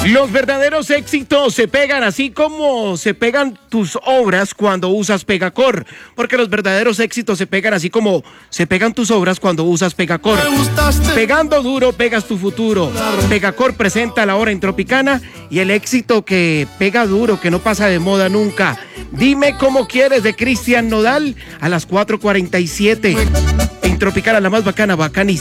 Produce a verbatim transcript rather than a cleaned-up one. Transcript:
Los verdaderos éxitos se pegan así como se pegan tus obras cuando usas Pegacor, porque los verdaderos éxitos se pegan así como se pegan tus obras cuando usas Pegacor. Pegando duro pegas tu futuro. Pegacor presenta La Hora en Tropicana y el éxito que pega duro, que no pasa de moda nunca. Dime cómo quieres, de Cristian Nodal, a las cuatro cuarenta y siete. En Tropicana, la más bacana, bacanísima.